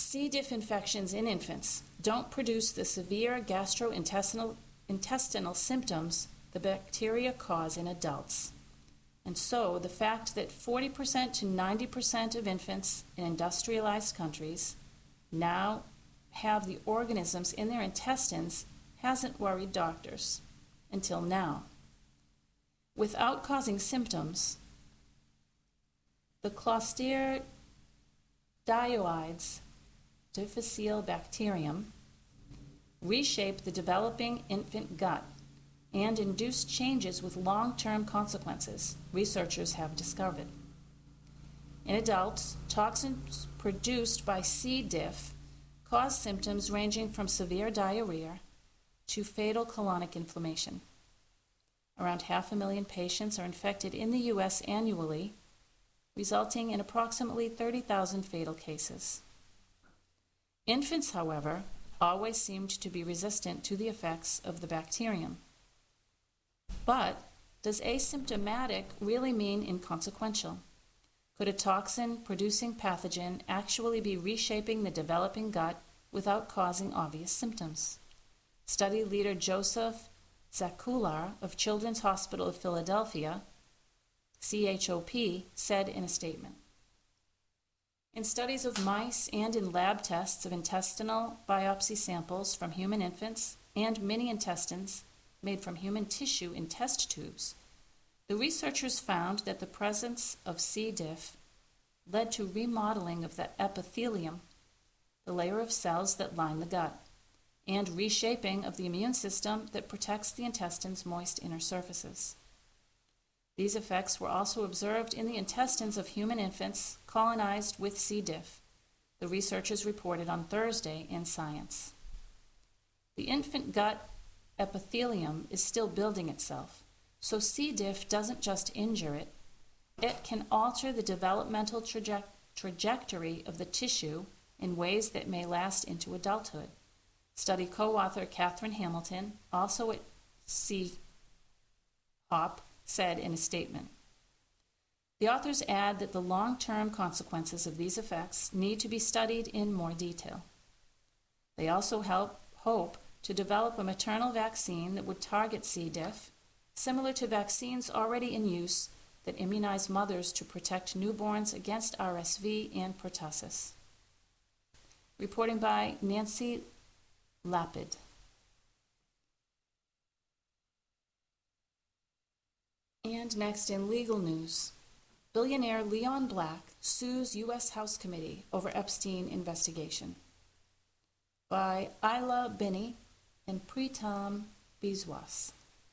C. diff infections in infants don't produce the severe gastrointestinal symptoms the bacteria cause in adults. And so the fact that 40% to 90% of infants in industrialized countries now have the organisms in their intestines hasn't worried doctors until now. Without causing symptoms, the Clostridioides difficile bacterium reshape the developing infant gut and induce changes with long-term consequences, researchers have discovered. In adults, toxins produced by C. diff cause symptoms ranging from severe diarrhea to fatal colonic inflammation. Around 500,000 patients are infected in the U.S. annually, resulting in approximately 30,000 fatal cases. Infants, however, always seemed to be resistant to the effects of the bacterium. But does asymptomatic really mean inconsequential? Could a toxin-producing pathogen actually be reshaping the developing gut without causing obvious symptoms? Study leader Joseph Zakular of Children's Hospital of Philadelphia, CHOP, said in a statement. In studies of mice and in lab tests of intestinal biopsy samples from human infants and mini-intestines made from human tissue in test tubes, the researchers found that the presence of C. diff led to remodeling of the epithelium, the layer of cells that line the gut, and reshaping of the immune system that protects the intestine's moist inner surfaces. These effects were also observed in the intestines of human infants colonized with C. diff, the researchers reported on Thursday in Science. The infant gut epithelium is still building itself, so C. diff doesn't just injure it, it can alter the developmental trajectory of the tissue in ways that may last into adulthood. Study co-author Catherine Hamilton, also at CHOP, said in a statement. The authors add that the long-term consequences of these effects need to be studied in more detail. They also hope to develop a maternal vaccine that would target C. diff, similar to vaccines already in use that immunize mothers to protect newborns against RSV and pertussis. Reporting by Nancy Lapid. And next in legal news, billionaire Leon Black sues U.S. House Committee over Epstein investigation. By Ayla Binney and Pritam Biswas.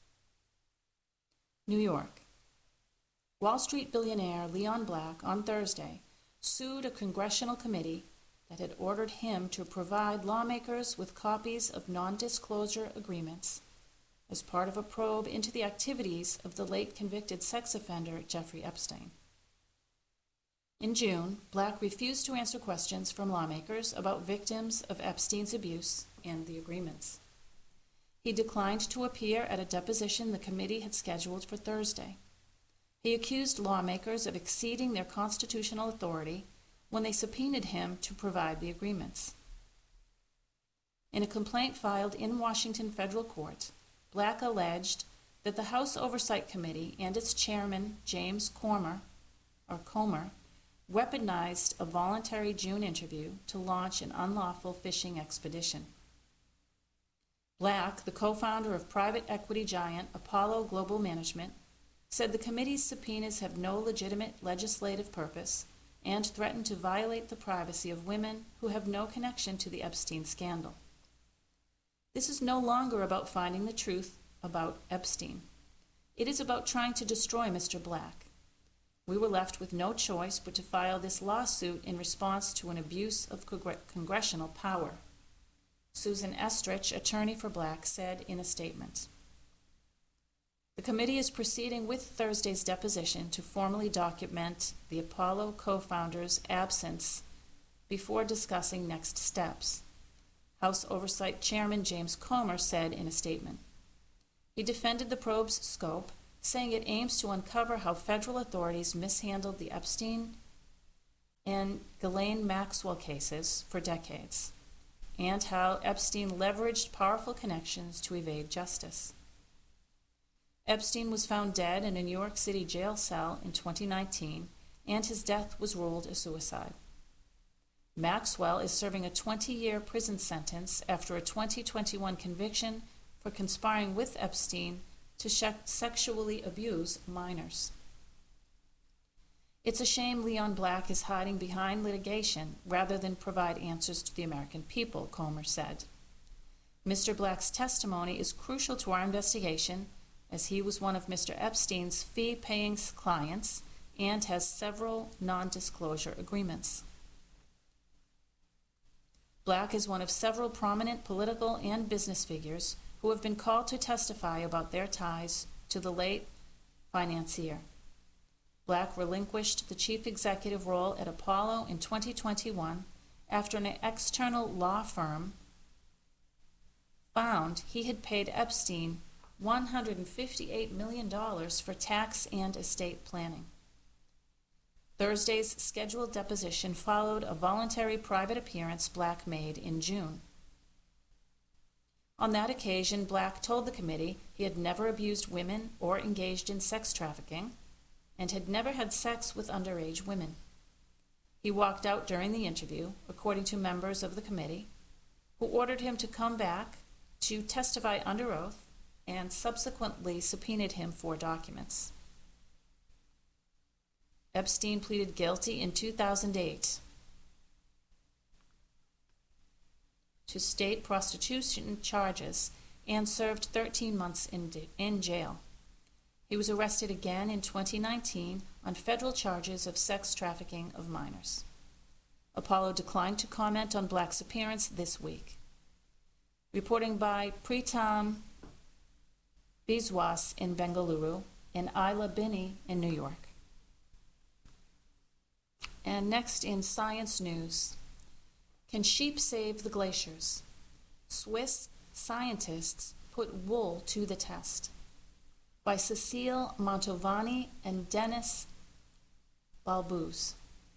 New York. Wall Street billionaire Leon Black on Thursday sued a congressional committee that had ordered him to provide lawmakers with copies of non-disclosure agreements as part of a probe into the activities of the late convicted sex offender Jeffrey Epstein. In June, Black refused to answer questions from lawmakers about victims of Epstein's abuse and the agreements. He declined to appear at a deposition the committee had scheduled for Thursday. He accused lawmakers of exceeding their constitutional authority when they subpoenaed him to provide the agreements. In a complaint filed in Washington federal court, Black alleged that the House Oversight Committee and its chairman, James Comer, weaponized a voluntary June interview to launch an unlawful fishing expedition. Black, the co-founder of private equity giant Apollo Global Management, said the committee's subpoenas have no legitimate legislative purpose and threaten to violate the privacy of women who have no connection to the Epstein scandal. This is no longer about finding the truth about Epstein. It is about trying to destroy Mr. Black. We were left with no choice but to file this lawsuit in response to an abuse of congressional power, Susan Estrich, attorney for Black, said in a statement. The committee is proceeding with Thursday's deposition to formally document the Apollo co-founder's absence before discussing next steps, House Oversight Chairman James Comer said in a statement. He defended the probe's scope, saying it aims to uncover how federal authorities mishandled the Epstein and Ghislaine Maxwell cases for decades, and how Epstein leveraged powerful connections to evade justice. Epstein was found dead in a New York City jail cell in 2019, and his death was ruled a suicide. Maxwell is serving a 20-year prison sentence after a 2021 conviction for conspiring with Epstein to sexually abuse minors. It's a shame Leon Black is hiding behind litigation rather than provide answers to the American people, Comer said. Mr. Black's testimony is crucial to our investigation, as he was one of Mr. Epstein's fee-paying clients and has several non-disclosure agreements. Black is one of several prominent political and business figures who have been called to testify about their ties to the late financier. Black relinquished the chief executive role at Apollo in 2021 after an external law firm found he had paid Epstein $158 million for tax and estate planning. Thursday's scheduled deposition followed a voluntary private appearance Black made in June. On that occasion, Black told the committee he had never abused women or engaged in sex trafficking and had never had sex with underage women. He walked out during the interview, according to members of the committee, who ordered him to come back to testify under oath and subsequently subpoenaed him for documents. Epstein pleaded guilty in 2008 to state prostitution charges and served 13 months in jail. He was arrested again in 2019 on federal charges of sex trafficking of minors. Apollo declined to comment on Black's appearance this week. Reporting by Pritam Biswas in Bengaluru and Ayla Binney in New York. And next in science news, can sheep save the glaciers? Swiss scientists put wool to the test. By Cecile Mantovani and Dennis Balbus.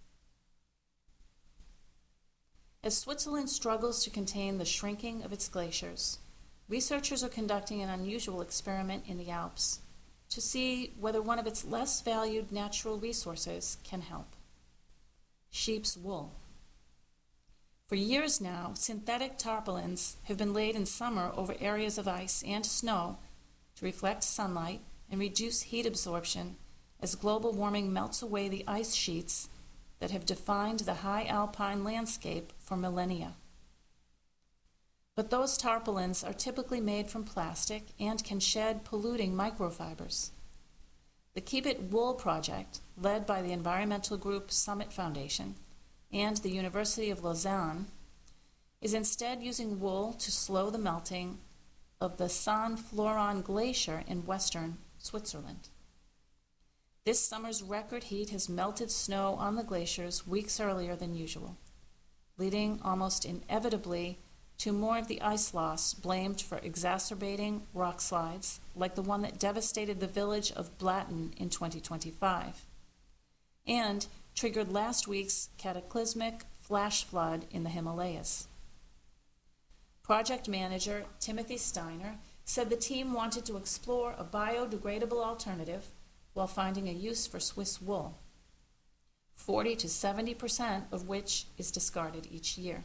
As Switzerland struggles to contain the shrinking of its glaciers, researchers are conducting an unusual experiment in the Alps to see whether one of its less valued natural resources can help. Sheep's wool. For years now, synthetic tarpaulins have been laid in summer over areas of ice and snow to reflect sunlight and reduce heat absorption as global warming melts away the ice sheets that have defined the high alpine landscape for millennia. But those tarpaulins are typically made from plastic and can shed polluting microfibers. The Keep It Wool project, led by the environmental group Summit Foundation and the University of Lausanne, is instead using wool to slow the melting of the San Floran Glacier in western Switzerland. This summer's record heat has melted snow on the glaciers weeks earlier than usual, leading almost inevitably to more of the ice loss blamed for exacerbating rock slides like the one that devastated the village of Blatten in 2025 and triggered last week's cataclysmic flash flood in the Himalayas. Project manager Timothy Steiner said the team wanted to explore a biodegradable alternative while finding a use for Swiss wool, 40 to 70% of which is discarded each year.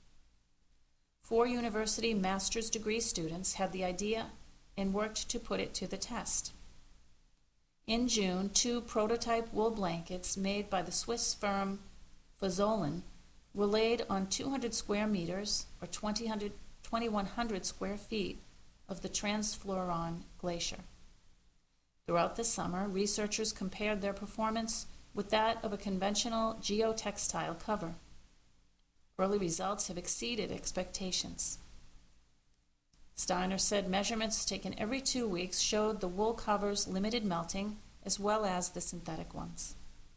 4 university master's degree students had the idea and worked to put it to the test. In June, 2 prototype wool blankets made by the Swiss firm Fazolin were laid on 200 square meters or 2,100 square feet of the Transfloran Glacier. Throughout the summer, researchers compared their performance with that of a conventional geotextile cover. Early results have exceeded expectations. Steiner said measurements taken every 2 weeks showed the wool cover's limited melting as well as the synthetic ones.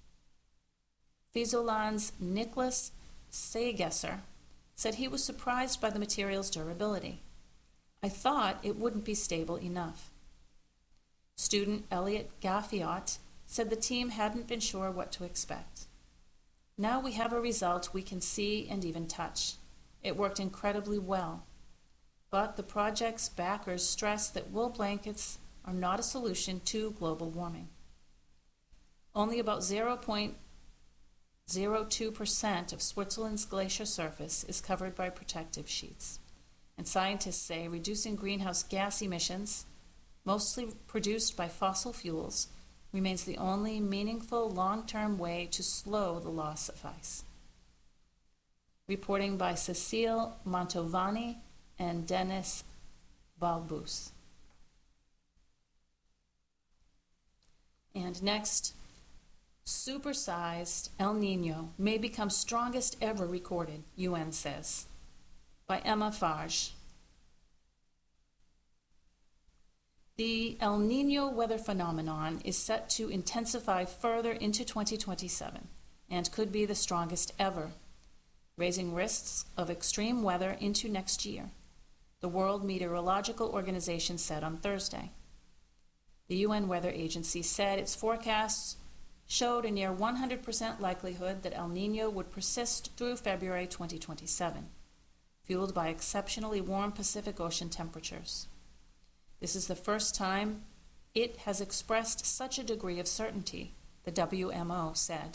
Fiesolan's Nicholas Segesser said he was surprised by the material's durability. I thought it wouldn't be stable enough. Student Elliot Gaffiot said the team hadn't been sure what to expect. Now we have a result we can see and even touch. It worked incredibly well. But the project's backers stress that wool blankets are not a solution to global warming. Only about 0.02% of Switzerland's glacier surface is covered by protective sheets. And scientists say reducing greenhouse gas emissions, mostly produced by fossil fuels, remains the only meaningful long-term way to slow the loss of ice. Reporting by Cecile Mantovani and Dennis Balbus. And next, supersized El Nino may become strongest ever recorded, UN says, by Emma Farge. The El Nino weather phenomenon is set to intensify further into 2027 and could be the strongest ever, raising risks of extreme weather into next year, the World Meteorological Organization said on Thursday. The UN Weather Agency said its forecasts showed a near 100% likelihood that El Nino would persist through February 2027, fueled by exceptionally warm Pacific Ocean temperatures. This is the first time it has expressed such a degree of certainty, the WMO said.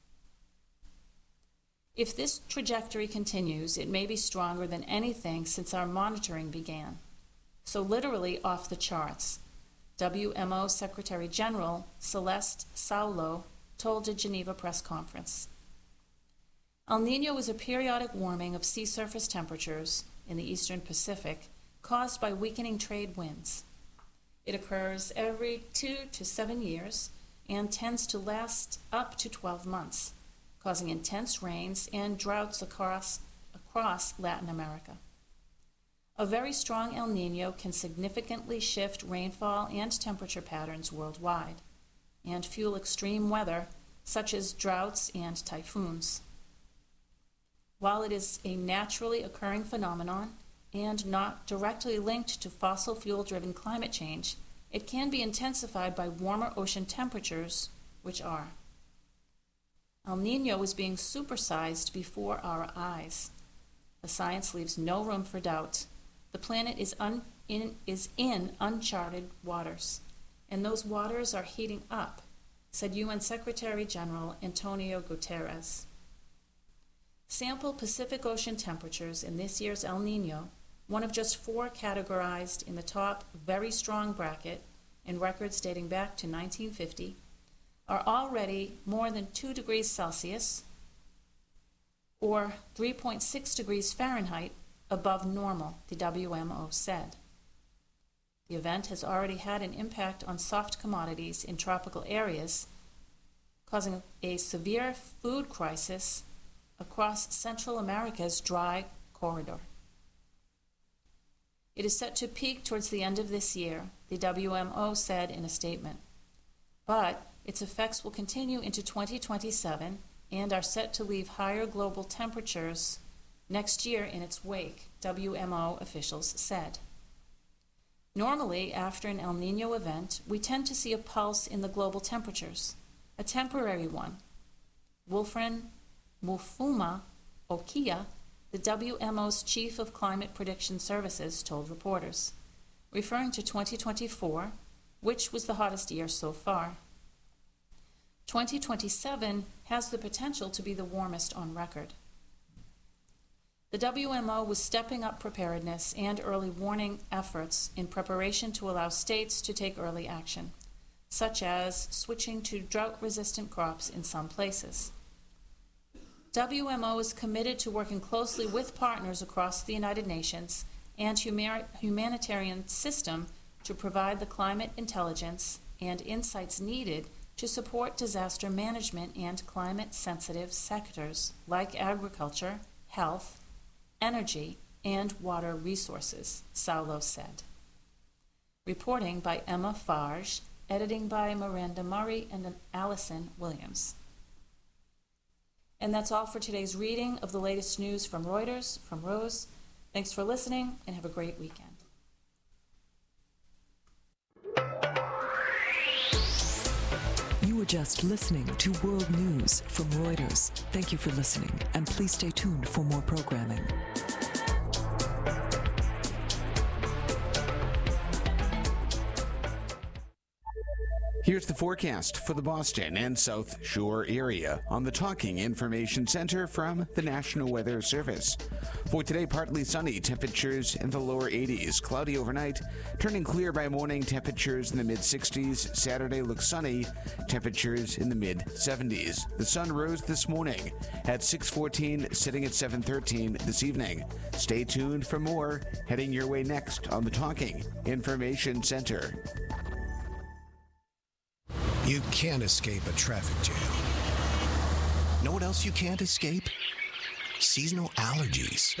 If this trajectory continues, it may be stronger than anything since our monitoring began. So literally off the charts. WMO Secretary General Celeste Saulo told a Geneva press conference. El Nino is a periodic warming of sea surface temperatures in the eastern Pacific caused by weakening trade winds. It occurs every 2 to 7 years and tends to last up to 12 months, causing intense rains and droughts across Latin America. A very strong El Nino can significantly shift rainfall and temperature patterns worldwide and fuel extreme weather such as droughts and typhoons. While it is a naturally occurring phenomenon and not directly linked to fossil fuel-driven climate change, it can be intensified by warmer ocean temperatures, which are. El Nino is being supersized before our eyes. The science leaves no room for doubt. The planet is in uncharted waters, and those waters are heating up, said UN Secretary General Antonio Guterres. Sample Pacific Ocean temperatures in this year's El Nino, one of just 4 categorized in the top very strong bracket in records dating back to 1950, are already more than 2 degrees Celsius or 3.6 degrees Fahrenheit above normal, the WMO said. The event has already had an impact on soft commodities in tropical areas, causing a severe food crisis across Central America's dry corridor. It is set to peak towards the end of this year, the WMO said in a statement. But its effects will continue into 2027 and are set to leave higher global temperatures next year in its wake, WMO officials said. Normally, after an El Nino event, we tend to see a pulse in the global temperatures, a temporary one. Wilfred Mufuma Okia, the WMO's chief of climate prediction services, told reporters, referring to 2024, which was the hottest year so far. 2027 has the potential to be the warmest on record. The WMO was stepping up preparedness and early warning efforts in preparation to allow states to take early action, such as switching to drought-resistant crops in some places. WMO is committed to working closely with partners across the United Nations and humanitarian system to provide the climate intelligence and insights needed to support disaster management and climate-sensitive sectors like agriculture, health, energy, and water resources, Saulo said. Reporting by Emma Farge, editing by Miranda Murray and Allison Williams. And that's all for today's reading of the latest news from Reuters, from Rose. Thanks for listening, and have a great weekend. You were just listening to World News from Reuters. Thank you for listening, and please stay tuned for more programming. Here's the forecast for the Boston and South Shore area on the Talking Information Center from the National Weather Service. For today, partly sunny, temperatures in the lower 80s. Cloudy overnight, turning clear by morning, temperatures in the mid-60s. Saturday looks sunny, temperatures in the mid-70s. The sun rose this morning at 6:14, sitting at 7:13 this evening. Stay tuned for more, heading your way next on the Talking Information Center. You can't escape a traffic jam. Know what else you can't escape? Seasonal allergies.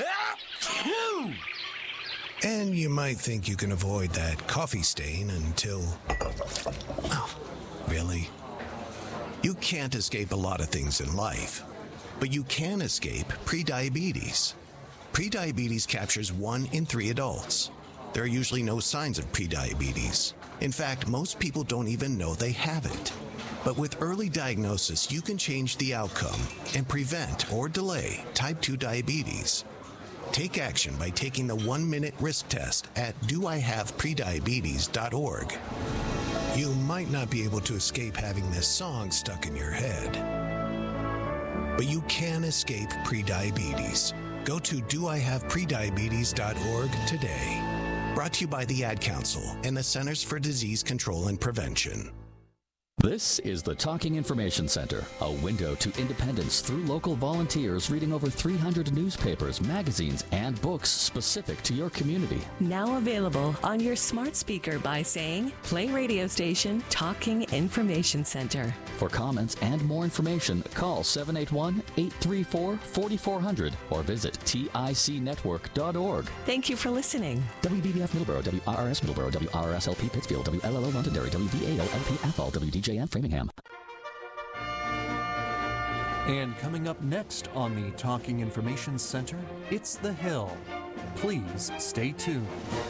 And you might think you can avoid that coffee stain until... Oh, really? You can't escape a lot of things in life, but you can escape prediabetes. Prediabetes captures 1 in 3 adults. There are usually no signs of prediabetes. In fact, most people don't even know they have it. But with early diagnosis, you can change the outcome and prevent or delay type 2 diabetes. Take action by taking the 1-minute risk test at doihaveprediabetes.org. You might not be able to escape having this song stuck in your head, but you can escape prediabetes. Go to doihaveprediabetes.org today. Brought to you by the Ad Council and the Centers for Disease Control and Prevention. This is the Talking Information Center, a window to independence through local volunteers reading over 300 newspapers, magazines, and books specific to your community. Now available on your smart speaker by saying, play radio station Talking Information Center. For comments and more information, call 781-834-4400 or visit ticnetwork.org. Thank you for listening. WVBF Middleborough, WRRS Middleborough, WRSLP Pittsfield, WLLO Londonderry, WVAO LP Athol, WDJM Framingham. And coming up next on the Talking Information Center, it's The Hill. Please stay tuned.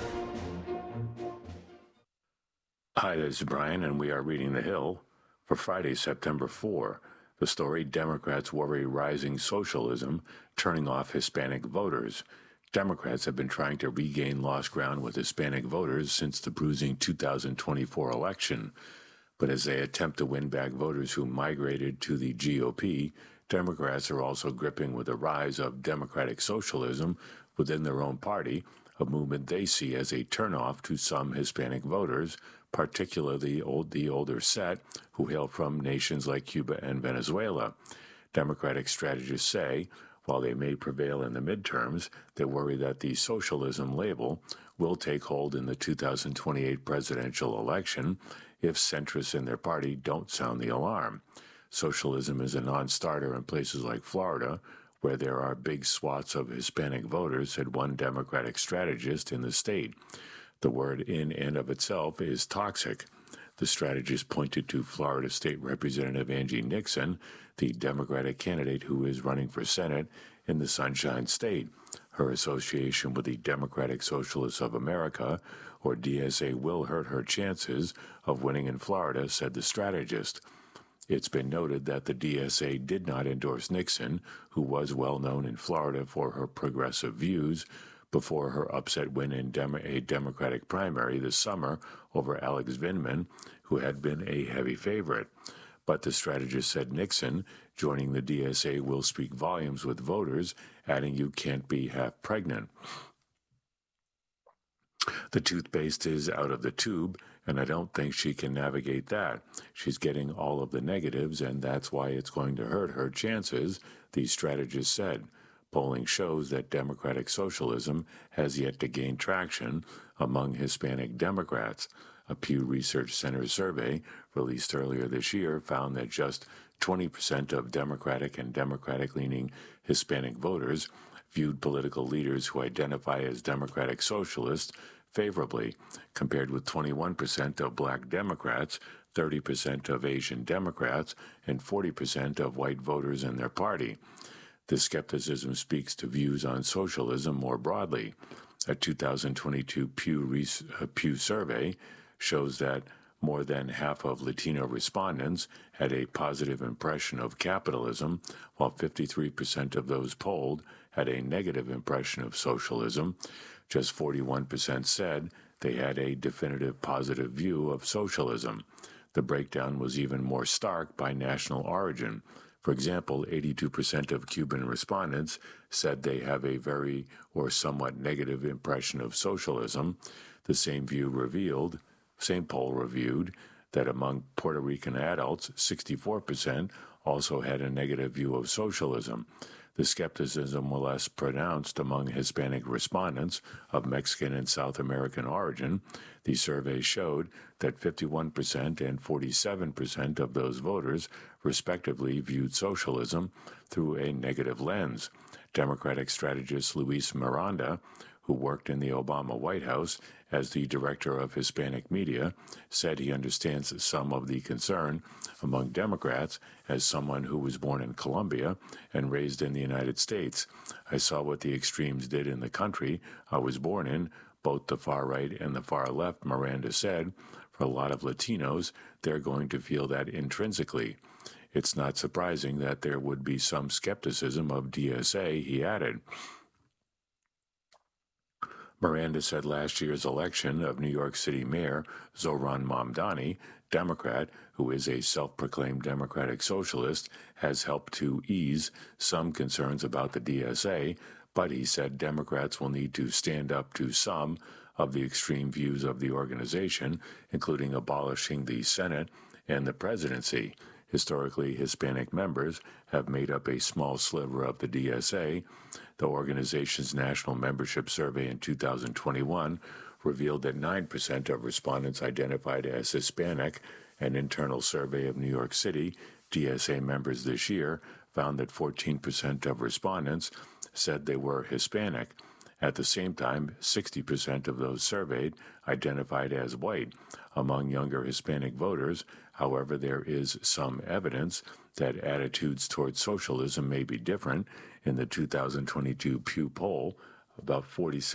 Hi, this is Brian, and we are reading The Hill for Friday, September 4. The story, Democrats worry rising socialism turning off Hispanic voters. Democrats have been trying to regain lost ground with Hispanic voters since the bruising 2024 election. But as they attempt to win back voters who migrated to the GOP, Democrats are also gripping with the rise of democratic socialism within their own party, a movement they see as a turnoff to some Hispanic voters, particularly the older set who hail from nations like Cuba and Venezuela. Democratic strategists say, while they may prevail in the midterms, they worry that the socialism label will take hold in the 2028 presidential election if centrists in their party don't sound the alarm. Socialism is a non-starter in places like Florida, where there are big swaths of Hispanic voters, said one Democratic strategist in the state. The word in and of itself is toxic. The strategist pointed to Florida State Representative Angie Nixon, the Democratic candidate who is running for Senate in the Sunshine State. Her association with the Democratic Socialists of America, or DSA, will hurt her chances of winning in Florida, said the strategist. It's been noted that the DSA did not endorse Nixon, who was well known in Florida for her progressive views, before her upset win in a Democratic primary this summer over Alex Vindman, who had been a heavy favorite. But the strategist said Nixon, joining the DSA, will speak volumes with voters, adding you can't be half pregnant. The toothpaste is out of the tube, and I don't think she can navigate that. She's getting all of the negatives, and that's why it's going to hurt her chances, the strategist said. Polling shows that democratic socialism has yet to gain traction among Hispanic Democrats. A Pew Research Center survey released earlier this year found that just 20% of Democratic and Democratic-leaning Hispanic voters viewed political leaders who identify as Democratic Socialists favorably, compared with 21% of Black Democrats, 30% of Asian Democrats, and 40% of white voters in their party. This skepticism speaks to views on socialism more broadly. A 2022 Pew survey shows that More than half of Latino respondents had a positive impression of capitalism, while 53% of those polled had a negative impression of socialism. Just 41% said they had a definitive positive view of socialism. The breakdown was even more stark by national origin. For example, 82% of Cuban respondents said they have a very or somewhat negative impression of socialism. The same poll reviewed that among Puerto Rican adults, 64% also had a negative view of socialism. The skepticism was less pronounced among Hispanic respondents of Mexican and South American origin. The survey showed that 51% and 47% of those voters, respectively, viewed socialism through a negative lens. Democratic strategist Luis Miranda, who worked in the Obama White House as the director of Hispanic media, said he understands some of the concern among Democrats. As someone who was born in Colombia and raised in the United States, I saw what the extremes did in the country I was born in, both the far right and the far left, Miranda said. For a lot of Latinos, they're going to feel that intrinsically. It's not surprising that there would be some skepticism of DSA, he added. Miranda said last year's election of New York City Mayor Zohran Mamdani, Democrat, who is a self-proclaimed democratic socialist, has helped to ease some concerns about the DSA, but he said Democrats will need to stand up to some of the extreme views of the organization, including abolishing the Senate and the presidency. Historically, Hispanic members have made up a small sliver of the DSA. The organization's national membership survey in 2021 revealed that 9% of respondents identified as Hispanic. An internal survey of New York City DSA members this year found that 14% of respondents said they were Hispanic. At the same time, 60% of those surveyed identified as white. Among younger Hispanic voters, however, there is some evidence that attitudes towards socialism may be different. In the 2022 Pew poll, about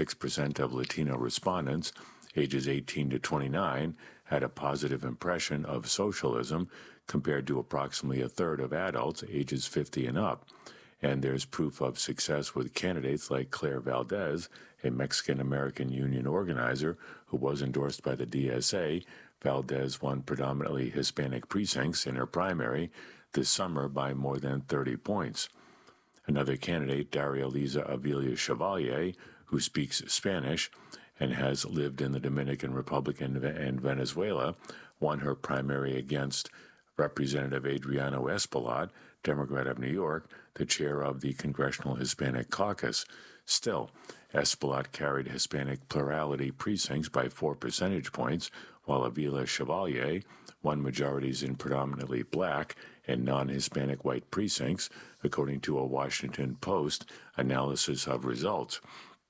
46% of Latino respondents ages 18 to 29 had a positive impression of socialism, compared to approximately a third of adults ages 50 and up. And there's proof of success with candidates like Claire Valdez, a Mexican-American union organizer who was endorsed by the DSA. Valdez won predominantly Hispanic precincts in her primary this summer by more than 30 points. Another candidate, Daria Liza Avila Chevalier, who speaks Spanish and has lived in the Dominican Republic and Venezuela, won her primary against Representative Adriano Espaillat, Democrat of New York, the chair of the Congressional Hispanic Caucus. Still, Espaillat carried Hispanic plurality precincts by 4 percentage points, while Avila Chevalier won majorities in predominantly black and non-Hispanic white precincts, according to a Washington Post analysis of results.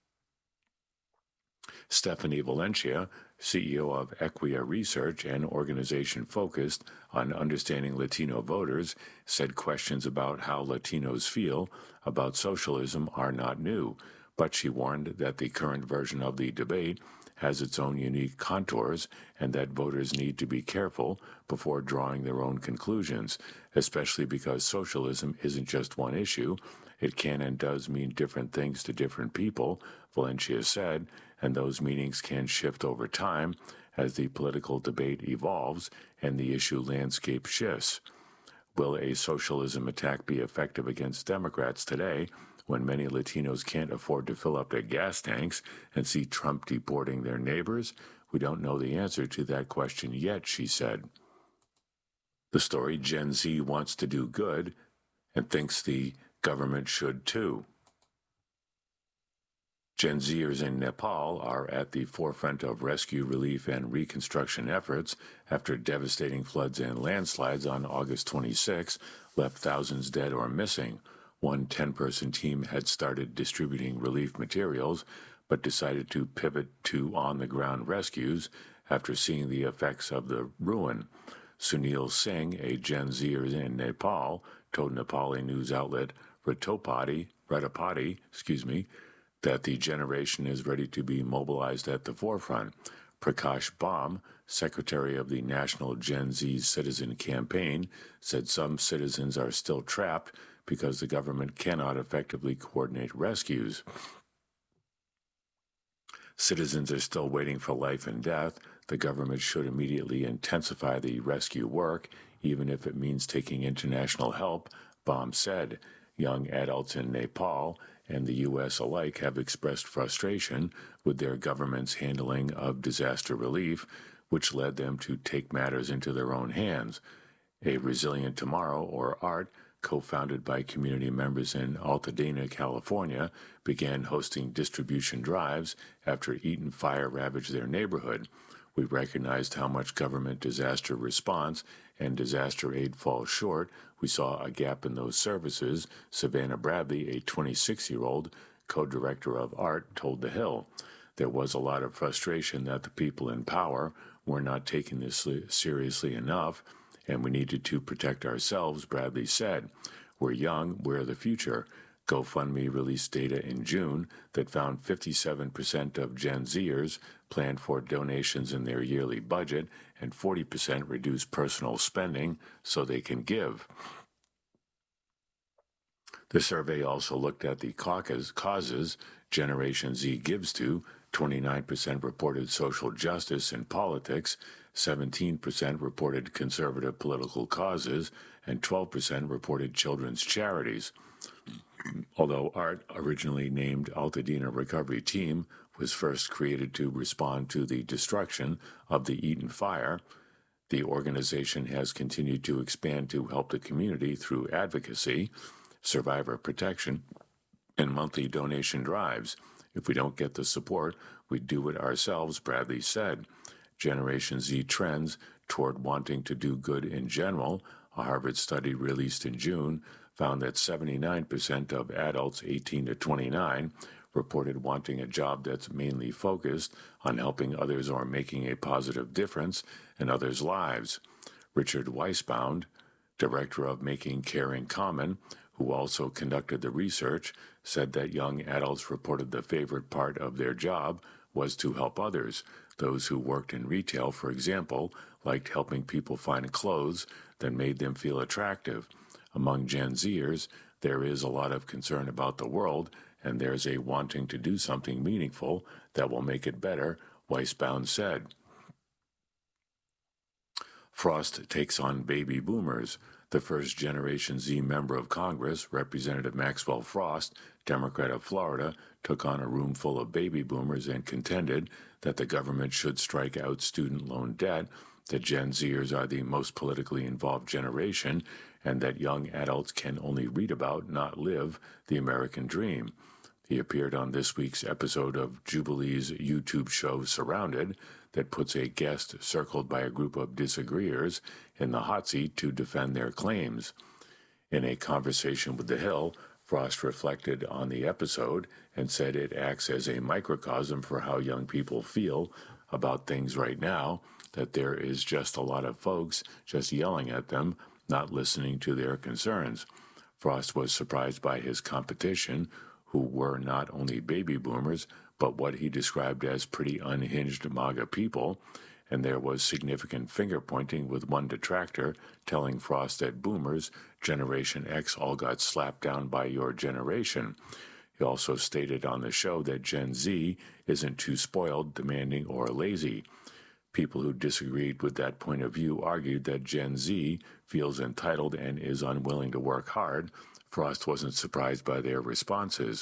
Stephanie Valencia, CEO of Equia Research, an organization focused on understanding Latino voters, said questions about how Latinos feel about socialism are not new, but she warned that the current version of the debate has its own unique contours and that voters need to be careful before drawing their own conclusions, especially because socialism isn't just one issue. It can and does mean different things to different people, Valencia said, and those meanings can shift over time as the political debate evolves and the issue landscape shifts. Will a socialism attack be effective against Democrats today, when many Latinos can't afford to fill up their gas tanks and see Trump deporting their neighbors? We don't know the answer to that question yet, she said. The story, Gen Z wants to do good and thinks the government should too. Gen Zers in Nepal are at the forefront of rescue, relief, and reconstruction efforts after devastating floods and landslides on August 26 left thousands dead or missing. One 10-person team had started distributing relief materials, but decided to pivot to on-the-ground rescues after seeing the effects of the ruin. Sunil Singh, a Gen Zer in Nepal, told Nepali news outlet Ratapati, that the generation is ready to be mobilized at the forefront. Prakash Baum, secretary of the National Gen Z Citizen Campaign, said some citizens are still trapped because the government cannot effectively coordinate rescues. Citizens are still waiting for life and death. The government should immediately intensify the rescue work, even if it means taking international help, Baum said. Young adults in Nepal and the U.S. alike have expressed frustration with their government's handling of disaster relief, which led them to take matters into their own hands. A Resilient Tomorrow, or ART, co-founded by community members in Altadena, California, began hosting distribution drives after Eaton fire ravaged their neighborhood. We recognized how much government disaster response and disaster aid fall short. We saw a gap in those services, Savannah Bradley, a 26-year-old co-director of ART, told The Hill. There was a lot of frustration that the people in power were not taking this seriously enough, and we needed to protect ourselves, Bradley said. We're young, we're the future. GoFundMe released data in June that found 57% of Gen Zers planned for donations in their yearly budget and 40% reduced personal spending so they can give. The survey also looked at the causes Generation Z gives to. 29% reported social justice and politics, 17% reported conservative political causes, and 12% reported children's charities. Although ART, originally named Altadena Recovery Team, was first created to respond to the destruction of the Eaton fire, the organization has continued to expand to help the community through advocacy, survivor protection, and monthly donation drives. If we don't get the support, we do it ourselves, Bradley said. Generation Z trends toward wanting to do good in general, a Harvard study released in June, found that 79% of adults 18 to 29 reported wanting a job that's mainly focused on helping others or making a positive difference in others' lives. Richard Weisbaum, director of Making Caring Common, who also conducted the research, said that young adults reported the favorite part of their job was to help others. Those who worked in retail, for example, liked helping people find clothes that made them feel attractive. Among Gen Zers, there is a lot of concern about the world, and there's a wanting to do something meaningful that will make it better, Weisbaum said. Frost takes on baby boomers. The first Generation Z member of Congress, Representative Maxwell Frost, Democrat of Florida, took on a room full of baby boomers and contended that the government should strike out student loan debt, that Gen Zers are the most politically involved generation, and that young adults can only read about, not live, the American dream. He appeared on this week's episode of Jubilee's YouTube show Surrounded, that puts a guest circled by a group of disagreeers in the hot seat to defend their claims. In a conversation with The Hill, Frost reflected on the episode and said it acts as a microcosm for how young people feel about things right now, that there is just a lot of folks just yelling at them, not listening to their concerns. Frost was surprised by his competition, who were not only baby boomers, but what he described as pretty unhinged MAGA people, and there was significant finger-pointing with one detractor telling Frost that boomers, Generation X, all got slapped down by your generation. He also stated on the show that Gen Z isn't too spoiled, demanding, or lazy. People who disagreed with that point of view argued that Gen Z feels entitled and is unwilling to work hard. Frost wasn't surprised by their responses.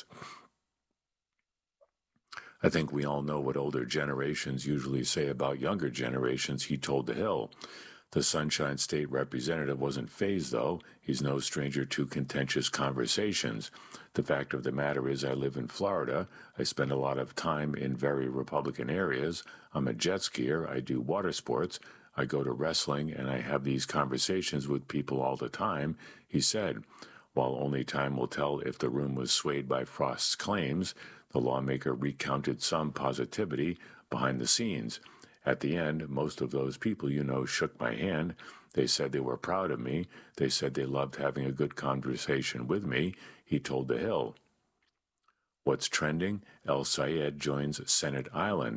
I think we all know what older generations usually say about younger generations, he told The Hill. The Sunshine State representative wasn't fazed, though. He's no stranger to contentious conversations. The fact of the matter is I live in Florida. I spend a lot of time in very Republican areas. I'm a jet skier. I do water sports. I go to wrestling, and I have these conversations with people all the time, he said. While only time will tell if the room was swayed by Frost's claims, the lawmaker recounted some positivity behind the scenes. At the end, most of those people shook my hand. They said they were proud of me. They said they loved having a good conversation with me, he told The Hill. What's trending? El Sayed joins Senate Island.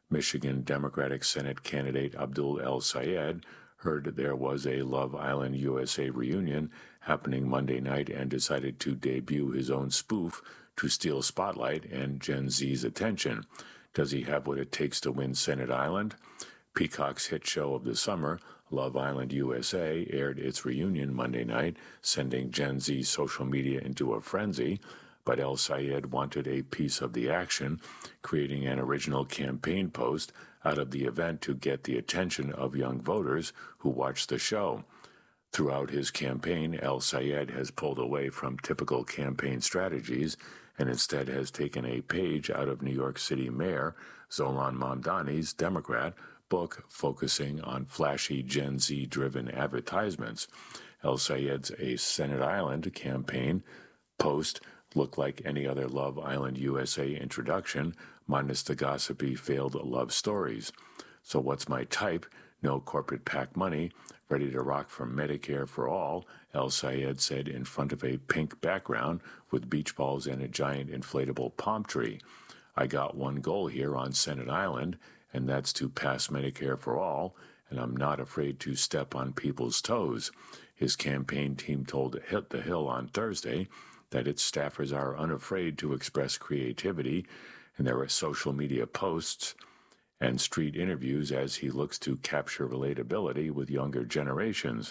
Michigan Democratic Senate candidate Abdul El Sayed heard there was a Love Island USA reunion happening Monday night and decided to debut his own spoof to steal spotlight and Gen Z's attention. Does he have what it takes to win Senate Island? Peacock's hit show of the summer, Love Island USA, aired its reunion Monday night, sending Gen Z social media into a frenzy. But El Sayed wanted a piece of the action, creating an original campaign post out of the event to get the attention of young voters who watched the show. Throughout his campaign, El Sayed has pulled away from typical campaign strategies and instead has taken a page out of New York City Mayor Zohran Mamdani's Democrat book focusing on flashy Gen Z-driven advertisements. El Sayed's A Senate Island campaign post looked like any other Love Island USA introduction, minus the gossipy failed love stories. So what's my type? No corporate PAC money, ready to rock for Medicare for all, El Sayed said in front of a pink background with beach balls and a giant inflatable palm tree. I got one goal here on Senate Island, and that's to pass Medicare for all, and I'm not afraid to step on people's toes. His campaign team told Hit the Hill on Thursday that its staffers are unafraid to express creativity in their social media posts and street interviews as he looks to capture relatability with younger generations.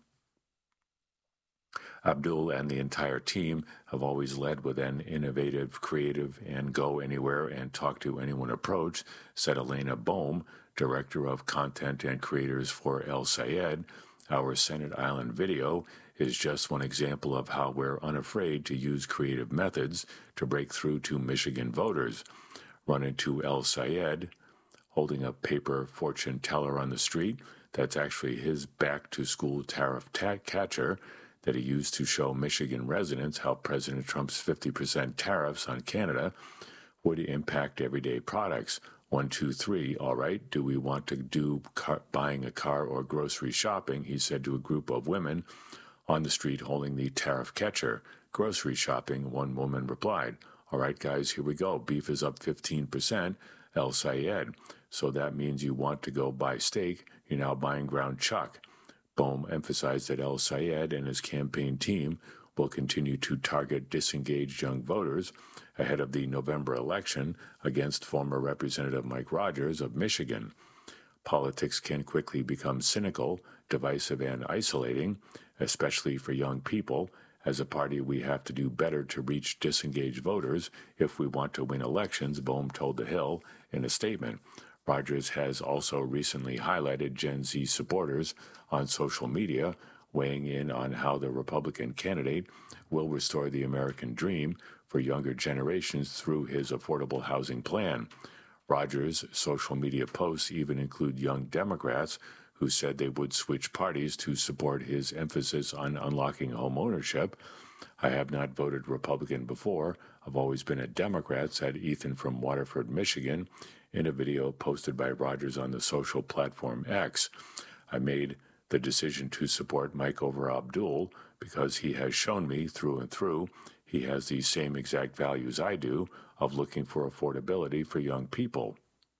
Abdul and the entire team have always led with an innovative, creative, and go anywhere and talk to anyone approach, said Elena Bohm, director of content and creators for El Sayed. Our Senate Island video is just one example of how we're unafraid to use creative methods to break through to Michigan voters. Run into El Sayed holding a paper fortune teller on the street. That's actually his back-to-school tariff catcher that he used to show Michigan residents how President Trump's 50% tariffs on Canada would impact everyday products. 1, 2, 3, all right, do we want to do buying a car or grocery shopping, he said to a group of women on the street holding the tariff catcher. Grocery shopping, one woman replied. All right, guys, here we go. Beef is up 15%, El Sayed. So that means you want to go buy steak, you're now buying ground chuck. Bohm emphasized that El Sayed and his campaign team will continue to target disengaged young voters ahead of the November election against former Representative Mike Rogers of Michigan. Politics can quickly become cynical, divisive, and isolating, especially for young people. As a party, we have to do better to reach disengaged voters if we want to win elections, Bohm told The Hill in a statement. Rogers has also recently highlighted Gen Z supporters on social media, weighing in on how the Republican candidate will restore the American dream for younger generations through his affordable housing plan. Rogers' social media posts even include young Democrats who said they would switch parties to support his emphasis on unlocking home ownership. I have not voted Republican before. I've always been a Democrat, said Ethan from Waterford, Michigan, in a video posted by Rogers on the social platform X. I made the decision to support Mike over Abdul because he has shown me through and through he has the same exact values I do of looking for affordability for young people.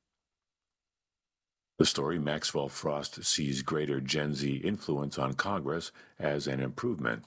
The story, Maxwell Frost sees greater Gen Z influence on Congress as an improvement.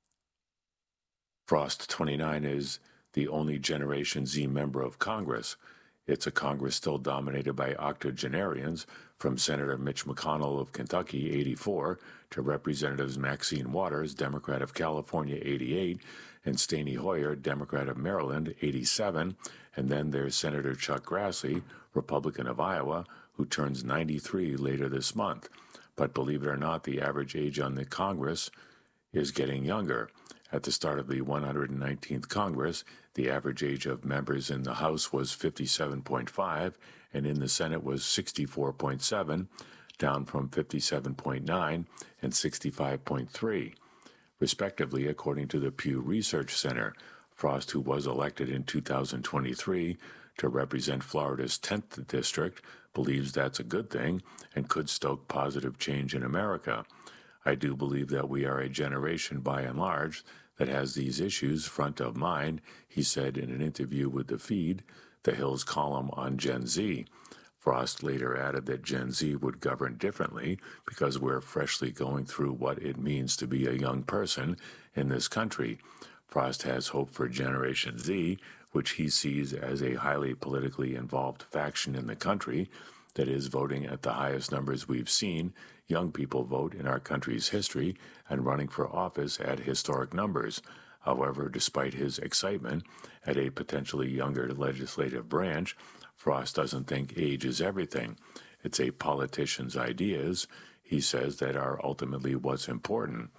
Frost, 29, is the only Generation Z member of Congress. It's a Congress still dominated by octogenarians, from Senator Mitch McConnell of Kentucky, 84, to Representatives Maxine Waters, Democrat of California, 88, and Steny Hoyer, Democrat of Maryland, 87, and then there's Senator Chuck Grassley, Republican of Iowa, who turns 93 later this month. But believe it or not, the average age on the Congress is getting younger. At the start of the 119th Congress, the average age of members in the House was 57.5, and in the Senate was 64.7, down from 57.9 and 65.3, respectively, according to the Pew Research Center. Frost, who was elected in 2023 to represent Florida's 10th district, believes that's a good thing and could stoke positive change in America. I do believe that we are a generation, by and large, that has these issues front of mind, he said in an interview with The Feed, The Hill's column on Gen Z. Frost later added that Gen Z would govern differently because we're freshly going through what it means to be a young person in this country. Frost has hope for Generation Z, which he sees as a highly politically involved faction in the country that is voting at the highest numbers we've seen young people vote in our country's history and running for office at historic numbers. However, despite his excitement at a potentially younger legislative branch, Frost doesn't think age is everything. It's a politician's ideas, he says, that are ultimately what's important.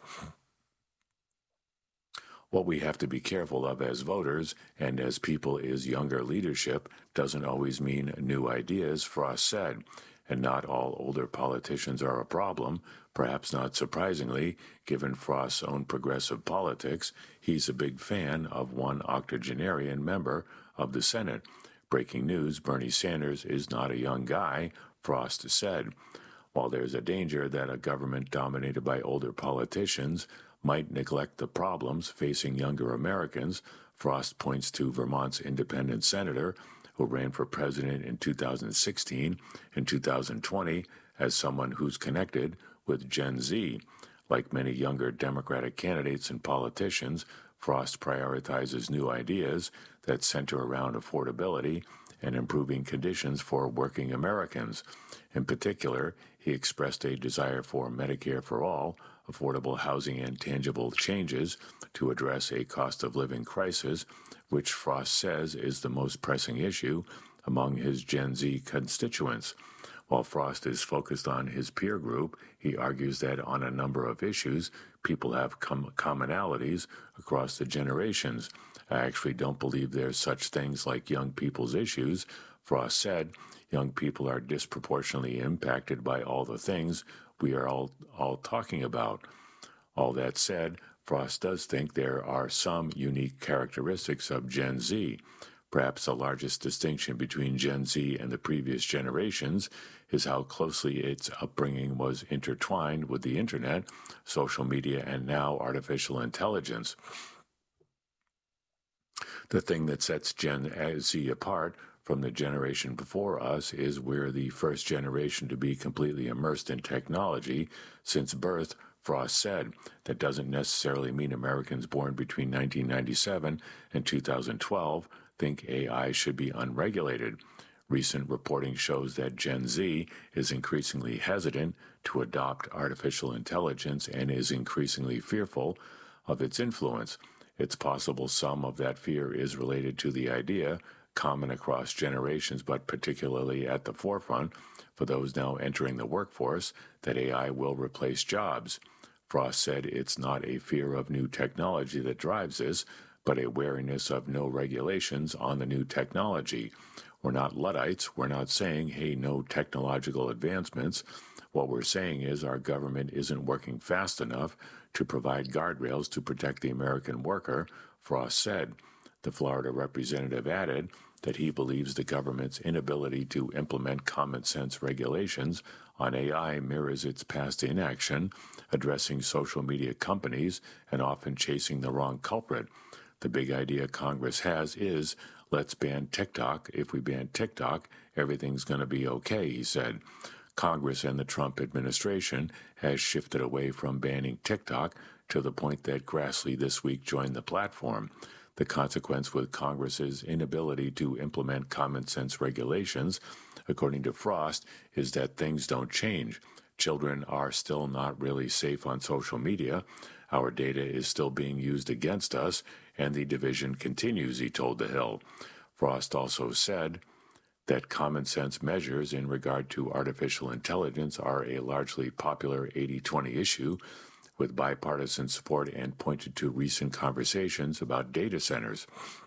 What we have to be careful of as voters and as people is younger leadership doesn't always mean new ideas, Frost said. And not all older politicians are a problem. Perhaps not surprisingly, given Frost's own progressive politics, he's a big fan of one octogenarian member of the Senate. Breaking news, Bernie Sanders is not a young guy, Frost said. While there's a danger that a government dominated by older politicians might neglect the problems facing younger Americans, Frost points to Vermont's independent senator who ran for president in 2016 and 2020 as someone who's connected with Gen Z. Like many younger Democratic candidates and politicians, Frost prioritizes new ideas that center around affordability and improving conditions for working Americans. In particular, he expressed a desire for Medicare for all, affordable housing, and tangible changes to address a cost of living crisis, which Frost says is the most pressing issue among his Gen Z constituents. While Frost is focused on his peer group, he argues that on a number of issues, people have commonalities across the generations. I actually don't believe there's such things like young people's issues, Frost said. Young people are disproportionately impacted by all the things we are all talking about. All that said, Frost does think there are some unique characteristics of Gen Z. Perhaps the largest distinction between Gen Z and the previous generations is how closely its upbringing was intertwined with the internet, social media, and now artificial intelligence. The thing that sets Gen Z apart from the generation before us is we're the first generation to be completely immersed in technology since birth, Frost said. That doesn't necessarily mean Americans born between 1997 and 2012 think AI should be unregulated. Recent reporting shows that Gen Z is increasingly hesitant to adopt artificial intelligence and is increasingly fearful of its influence. It's possible some of that fear is related to the idea, common across generations but particularly at the forefront for those now entering the workforce, that AI will replace jobs. Frost said it's not a fear of new technology that drives this, but a wariness of no regulations on the new technology. We're not Luddites. We're not saying, hey, no technological advancements. What we're saying is our government isn't working fast enough to provide guardrails to protect the American worker, Frost said. The Florida representative added that he believes the government's inability to implement common-sense regulations on AI mirrors its past inaction, addressing social media companies and often chasing the wrong culprit. The big idea Congress has is, let's ban TikTok. If we ban TikTok, everything's going to be okay, he said. Congress and the Trump administration has shifted away from banning TikTok to the point that Grassley this week joined the platform. The consequence with Congress's inability to implement common-sense regulations, according to Frost, is that things don't change. Children are still not really safe on social media. Our data is still being used against us, and the division continues, he told The Hill. Frost also said that common-sense measures in regard to artificial intelligence are a largely popular 80-20 issue, with bipartisan support, and pointed to recent conversations about data centers.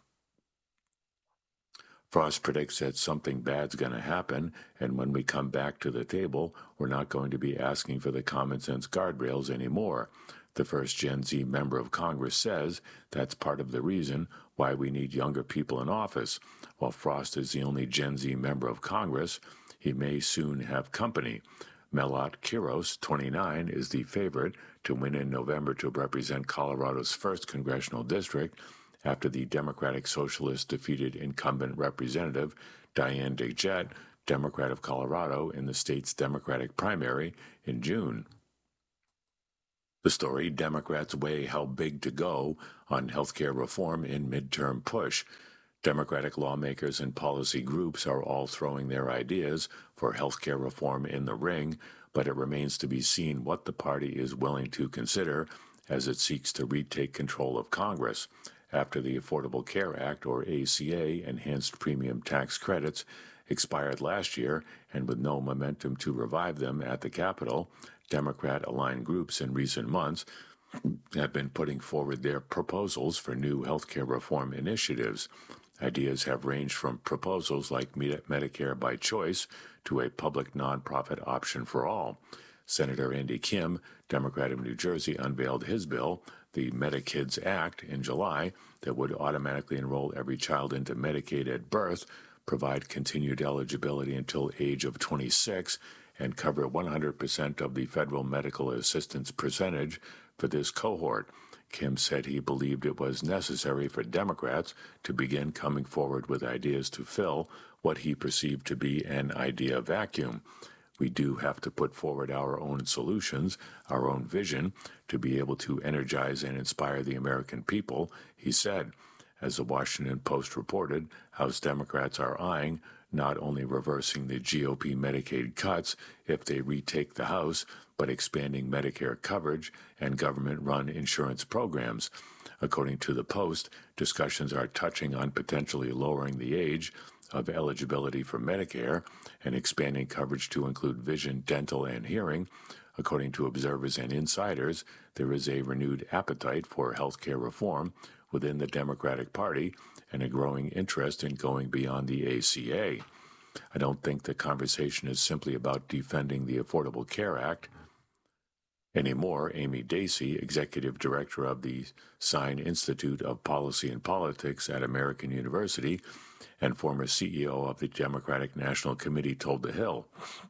Frost predicts that something bad's going to happen, and when we come back to the table, we're not going to be asking for the common sense guardrails anymore. The first Gen Z member of Congress says that's part of the reason why we need younger people in office. While Frost is the only Gen Z member of Congress, he may soon have company. Melat Kiros, 29, is the favorite to win in November to represent Colorado's 1st congressional district after the Democratic Socialists defeated incumbent Representative Diane DeJet Democrat of Colorado, in the state's Democratic primary in June. The story, Democrats weigh how big to go on healthcare reform in midterm push. Democratic lawmakers and policy groups are all throwing their ideas for healthcare reform in the ring, but it remains to be seen what the party is willing to consider as it seeks to retake control of Congress. After the Affordable Care Act, or ACA, enhanced premium tax credits, expired last year, and with no momentum to revive them at the Capitol, Democrat-aligned groups in recent months have been putting forward their proposals for new healthcare reform initiatives. Ideas have ranged from proposals like Medicare by choice to a public nonprofit option for all. Senator Andy Kim, Democrat of New Jersey, unveiled his bill, the MediKids Act, in July that would automatically enroll every child into Medicaid at birth, provide continued eligibility until age of 26, and cover 100% of the federal medical assistance percentage for this cohort. Kim said he believed it was necessary for Democrats to begin coming forward with ideas to fill what he perceived to be an idea vacuum. We do have to put forward our own solutions, our own vision, to be able to energize and inspire the American people, he said. As the Washington Post reported, House Democrats are eyeing not only reversing the GOP Medicaid cuts if they retake the House, but expanding Medicare coverage and government-run insurance programs. According to the Post, discussions are touching on potentially lowering the age of eligibility for Medicare and expanding coverage to include vision, dental, and hearing. According to observers and insiders, there is a renewed appetite for health care reform within the Democratic Party and a growing interest in going beyond the ACA. I don't think the conversation is simply about defending the Affordable Care Act anymore. Amy Dacey, executive director of the Sine Institute of Policy and Politics at American University and former CEO of the Democratic National Committee, told The Hill,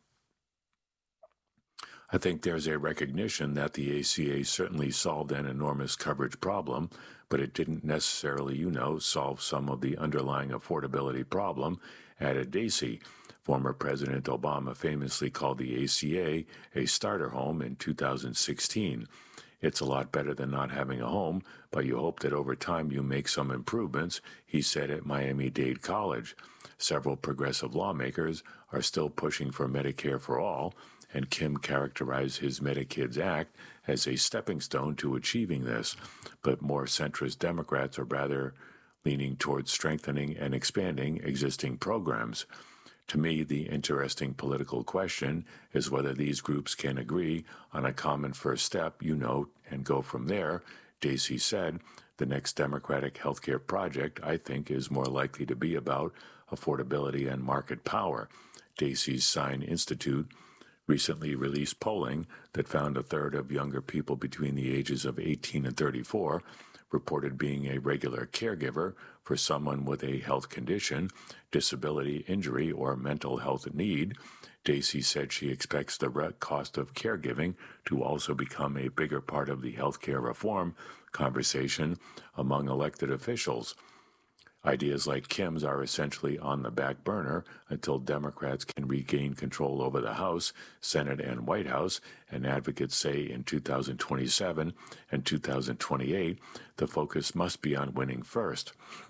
I think there's a recognition that the ACA certainly solved an enormous coverage problem, but it didn't necessarily, solve some of the underlying affordability problem, added Dacey. Former President Obama famously called the ACA a starter home in 2016. It's a lot better than not having a home, but you hope that over time you make some improvements, he said at Miami-Dade College. Several progressive lawmakers are still pushing for Medicare for all, and Kim characterized his MediKids Act as a stepping stone to achieving this. But more centrist Democrats are rather leaning towards strengthening and expanding existing programs. To me, the interesting political question is whether these groups can agree on a common first step, and go from there. Dacey said, the next Democratic healthcare project, I think, is more likely to be about affordability and market power. Dacey's Sine Institute recently released polling that found a third of younger people between the ages of 18 and 34 reported being a regular caregiver for someone with a health condition, disability, injury, or mental health need. Dacey said she expects the cost of caregiving to also become a bigger part of the healthcare reform conversation among elected officials. Ideas like Kim's are essentially on the back burner until Democrats can regain control over the House, Senate, and White House, and advocates say in 2027 and 2028, the focus must be on winning first.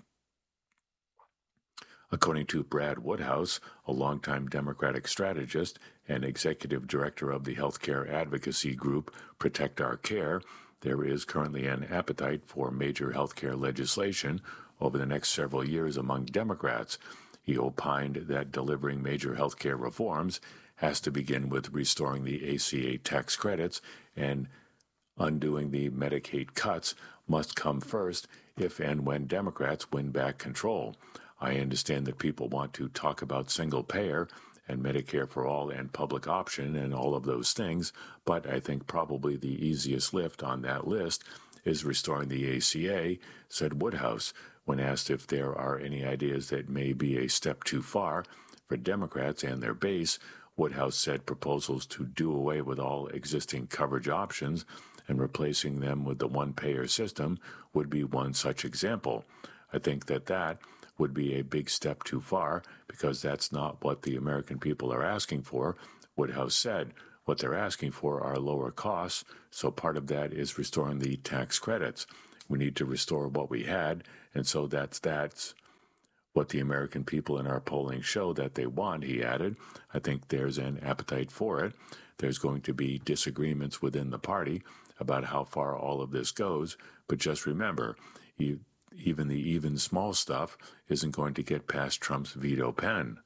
According to Brad Woodhouse, a longtime Democratic strategist and executive director of the healthcare advocacy group Protect Our Care, there is currently an appetite for major healthcare legislation over the next several years among Democrats. He opined that delivering major health care reforms has to begin with restoring the ACA tax credits, and undoing the Medicaid cuts must come first if and when Democrats win back control. I understand that people want to talk about single payer and Medicare for all and public option and all of those things, but I think probably the easiest lift on that list is restoring the ACA, said Woodhouse. When asked if there are any ideas that may be a step too far for Democrats and their base, Woodhouse said proposals to do away with all existing coverage options and replacing them with the one-payer system would be one such example. I think that would be a big step too far because that's not what the American people are asking for. Woodhouse said what they're asking for are lower costs, so part of that is restoring the tax credits. We need to restore what we had, and so that's what the American people in our polling show that they want, he added. I think there's an appetite for it. There's going to be disagreements within the party about how far all of this goes, but just remember, even the small stuff isn't going to get past Trump's veto pen.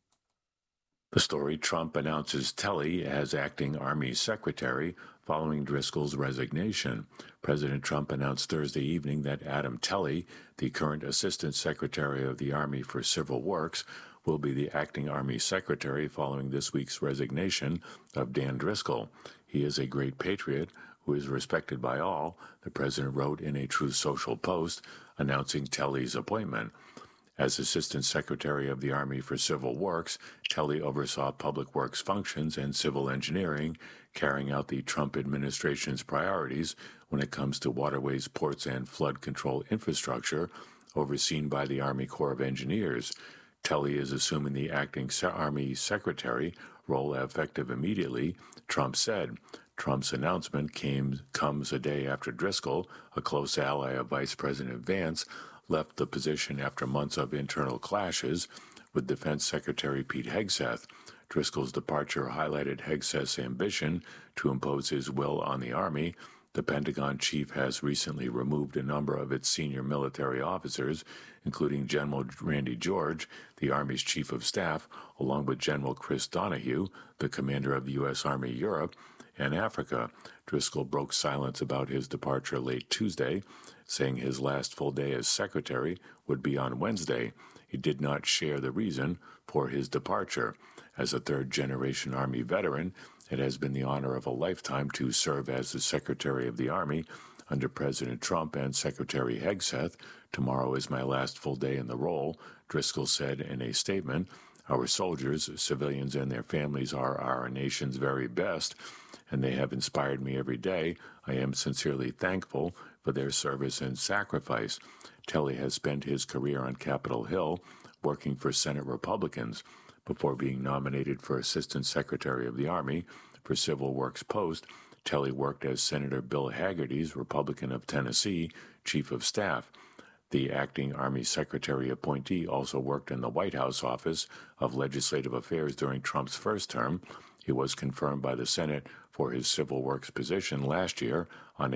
The story: Trump announces Telly as acting Army Secretary following Driscoll's resignation. President Trump announced Thursday evening that Adam Telly, the current Assistant Secretary of the Army for Civil Works, will be the acting Army Secretary following this week's resignation of Dan Driscoll. He is a great patriot who is respected by all, the president wrote in a Truth Social post announcing Telly's appointment. As Assistant Secretary of the Army for Civil Works, Telly oversaw public works functions and civil engineering, carrying out the Trump administration's priorities when it comes to waterways, ports, and flood control infrastructure, overseen by the Army Corps of Engineers. Telly is assuming the acting Army Secretary role effective immediately, Trump said. Trump's announcement comes a day after Driscoll, a close ally of Vice President Vance, left the position after months of internal clashes with Defense Secretary Pete Hegseth. Driscoll's departure highlighted Hegseth's ambition to impose his will on the Army. The Pentagon chief has recently removed a number of its senior military officers, including General Randy George, the Army's chief of staff, along with General Chris Donahue, the commander of the U.S. Army Europe and Africa. Driscoll broke silence about his departure late Tuesday, saying his last full day as secretary would be on Wednesday. He did not share the reason for his departure. As a third-generation Army veteran, it has been the honor of a lifetime to serve as the Secretary of the Army under President Trump and Secretary Hegseth. Tomorrow is my last full day in the role, Driscoll said in a statement. Our soldiers, civilians, and their families are our nation's very best, and they have inspired me every day. I am sincerely thankful for their service and sacrifice. Telly has spent his career on Capitol Hill working for Senate Republicans. Before being nominated for Assistant Secretary of the Army for Civil Works post, Telly worked as Senator Bill Hagerty's, Republican of Tennessee, Chief of Staff. The acting Army Secretary appointee also worked in the White House Office of Legislative Affairs during Trump's first term. He was confirmed by the Senate for his Civil Works position last year on a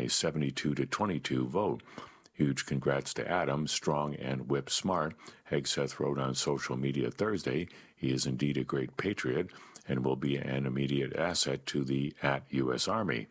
72-22 vote. Huge congrats to Adam, strong and whip smart, Hegseth wrote on social media Thursday. He is indeed a great patriot and will be an immediate asset to the U.S. Army.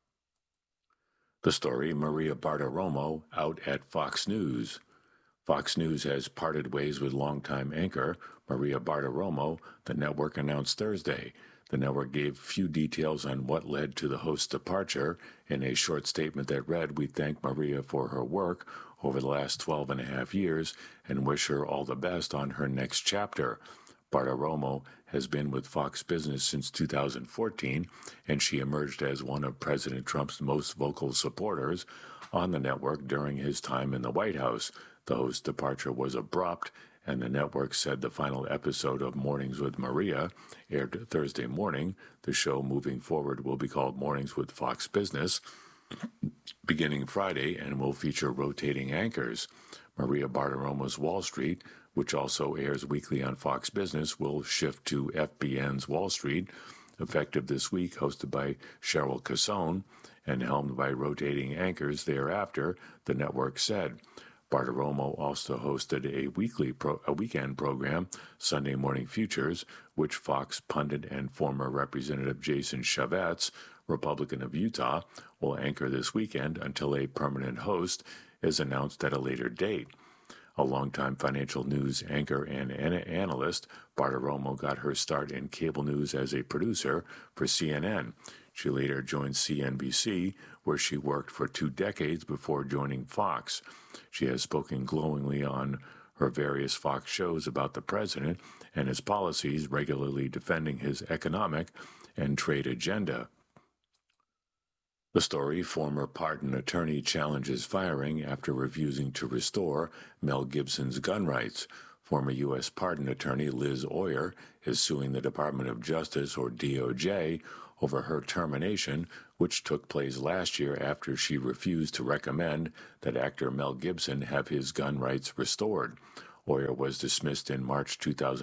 The story: Maria Bartiromo out at Fox News. Fox News has parted ways with longtime anchor Maria Bartiromo, the network announced Thursday. The network gave few details on what led to the host's departure. In a short statement that read, "We thank Maria for her work over the last 12 and a half years and wish her all the best on her next chapter." Bartiromo has been with Fox Business since 2014, and she emerged as one of President Trump's most vocal supporters on the network during his time in the White House. The host's departure was abrupt, and the network said the final episode of Mornings with Maria aired Thursday morning. The show moving forward will be called Mornings with Fox Business, beginning Friday, and will feature rotating anchors. Maria Bartiromo's Wall Street, which also airs weekly on Fox Business, will shift to FBN's Wall Street, effective this week, hosted by Cheryl Casone and helmed by rotating anchors thereafter, the network said. Bartiromo also hosted a weekend program, Sunday Morning Futures, which Fox pundit and former Representative Jason Chaffetz, Republican of Utah, will anchor this weekend until a permanent host is announced at a later date. A longtime financial news anchor and analyst, Bartiromo got her start in cable news as a producer for CNN. She later joined CNBC, where she worked for 2 decades before joining Fox. She has spoken glowingly on her various Fox shows about the president and his policies, regularly defending his economic and trade agenda. The story, former pardon attorney challenges firing after refusing to restore Mel Gibson's gun rights. Former U.S. pardon attorney Liz Oyer is suing the Department of Justice, or DOJ, over her termination, which took place last year after she refused to recommend that actor Mel Gibson have his gun rights restored. Oyer was dismissed in March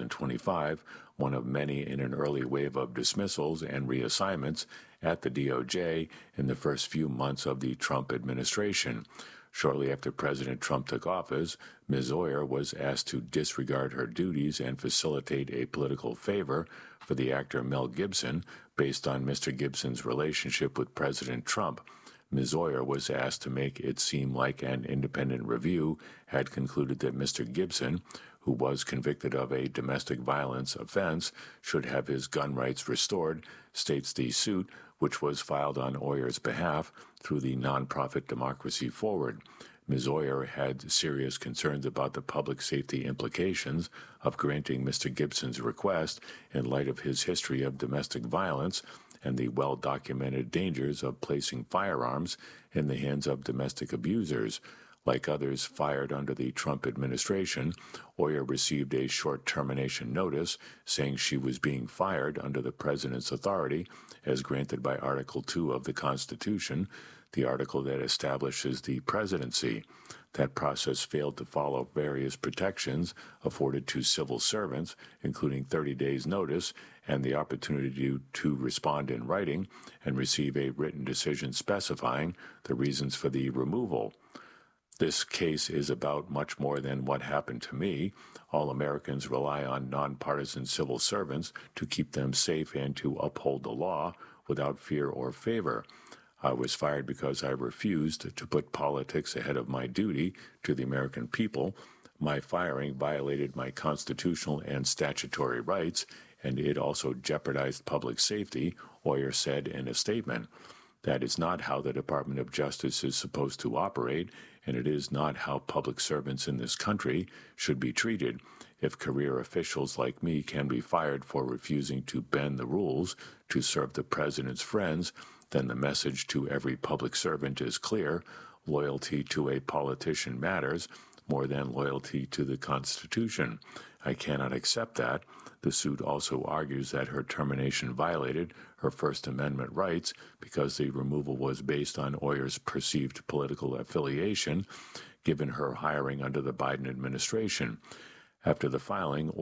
2025, one of many in an early wave of dismissals and reassignments at the DOJ in the first few months of the Trump administration. Shortly after President Trump took office, Ms. Oyer was asked to disregard her duties and facilitate a political favor for the actor Mel Gibson based on Mr. Gibson's relationship with President Trump. Ms. Oyer was asked to make it seem like an independent review had concluded that Mr. Gibson, who was convicted of a domestic violence offense, should have his gun rights restored, states the suit, which was filed on Oyer's behalf through the nonprofit Democracy Forward. Ms. Oyer had serious concerns about the public safety implications of granting Mr. Gibson's request in light of his history of domestic violence and the well-documented dangers of placing firearms in the hands of domestic abusers. Like others fired under the Trump administration, Oyer received a short termination notice saying she was being fired under the president's authority as granted by Article 2 of the Constitution, the article that establishes the presidency. That process failed to follow various protections afforded to civil servants, including 30 days' notice and the opportunity to respond in writing and receive a written decision specifying the reasons for the removal. This case is about much more than what happened to me. All Americans rely on nonpartisan civil servants to keep them safe and to uphold the law without fear or favor. I was fired because I refused to put politics ahead of my duty to the American people. My firing violated my constitutional and statutory rights, and it also jeopardized public safety, Oyer said in a statement. That is not how the Department of Justice is supposed to operate, and it is not how public servants in this country should be treated. If career officials like me can be fired for refusing to bend the rules to serve the president's friends, then the message to every public servant is clear. Loyalty to a politician matters more than loyalty to the Constitution. I cannot accept that. The suit also argues that her termination violated her First Amendment rights because the removal was based on Oyer's perceived political affiliation, given her hiring under the Biden administration. After the filing,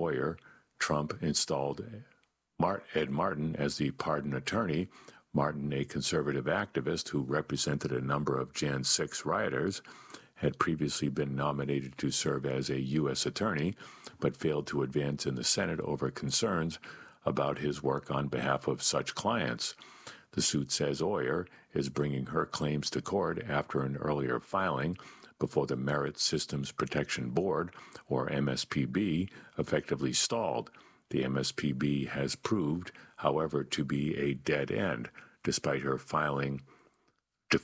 Trump installed Ed Martin as the pardon attorney. Martin, a conservative activist who represented a number of Jan 6 rioters, had previously been nominated to serve as a U.S. attorney, but failed to advance in the Senate over concerns about his work on behalf of such clients. The suit says Oyer is bringing her claims to court after an earlier filing before the Merit Systems Protection Board, or MSPB, effectively stalled. The MSPB has proved, however, to be a dead end, despite filing her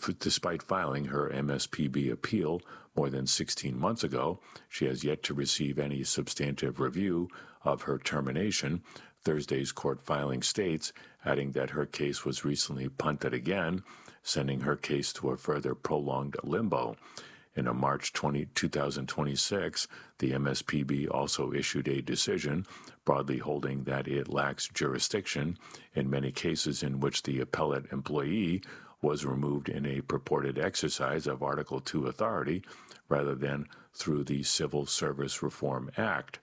MSPB appeal more than 16 months ago. She has yet to receive any substantive review of her termination. Thursday's court filing states, adding that her case was recently punted again, sending her case to a further prolonged limbo. In a March 2026, the MSPB also issued a decision broadly holding that it lacks jurisdiction in many cases in which the appellate employee was removed in a purported exercise of Article 2 authority rather than through the Civil Service Reform Act.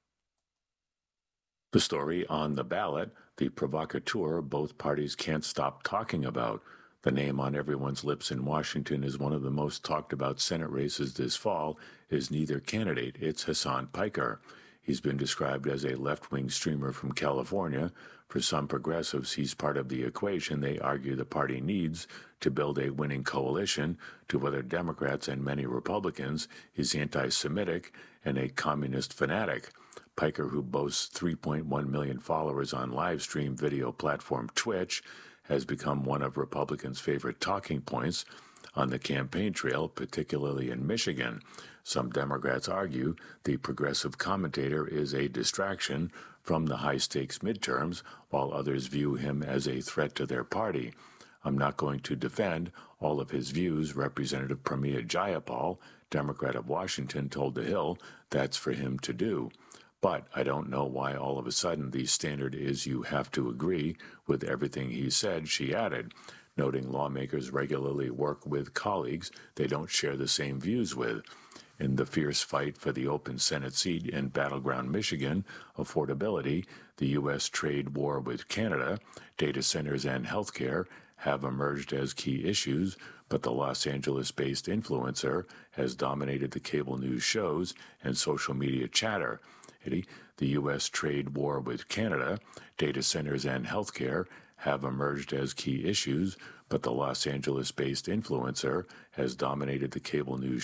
The story on the ballot, the provocateur both parties can't stop talking about. The name on everyone's lips in Washington is one of the most talked about Senate races this fall is neither candidate. It's Hasan Piker. He's been described as a left-wing streamer from California. For some progressives, he's part of the equation they argue the party needs to build a winning coalition. To other Democrats and many Republicans, he's anti-Semitic and a communist fanatic. Piker, who boasts 3.1 million followers on live-stream video platform Twitch, has become one of Republicans' favorite talking points on the campaign trail, particularly in Michigan. Some Democrats argue the progressive commentator is a distraction from the high-stakes midterms, while others view him as a threat to their party. I'm not going to defend all of his views. Representative Pramila Jayapal, Democrat of Washington, told The Hill that's for him to do. But I don't know why all of a sudden the standard is you have to agree with everything he said, she added, noting lawmakers regularly work with colleagues they don't share the same views with. In the fierce fight for the open Senate seat in battleground Michigan, affordability, the U.S. trade war with Canada, data centers, and healthcare have emerged as key issues, but the Los Angeles-based influencer has dominated the cable news shows and social media chatter. The U.S. trade war with Canada, data centers, and healthcare have emerged as key issues, but the Los Angeles-based influencer has dominated the cable news